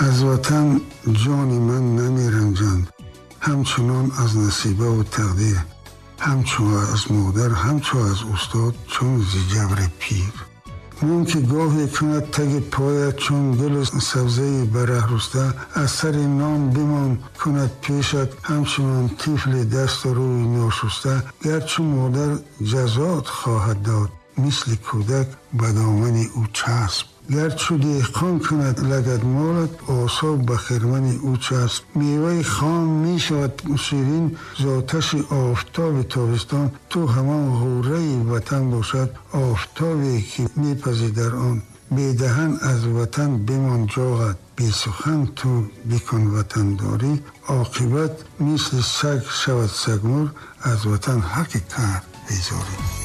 از وطن جان من نمی رنجند، همچنان از نصیبه و تقدیر، همچون از مادر همچون از استاد، چون زی جبر پیر. مون که گاهی کند تگ پایت، چون گل سبزه بره رسته، از سر نان بمان کند پیشت، همچنان طفل دست روی ناشسته. گرچه مادر جزات خواهد داد، مثل کودک به دامن او چسب. گرچه دهقان کند لگد مالت، آساب به خرمن او چسب. میوه خام می شود شیرین ز آتش آفتاب تابستان، تو همان غوره وطن باشد آفتابی که می پزی در آن. بی دهن از وطن بمان جاغت، بی سخن تو بکن وطن داری. عاقبت مثل سگ شود سگمور، از وطن حق کرد بیزاری.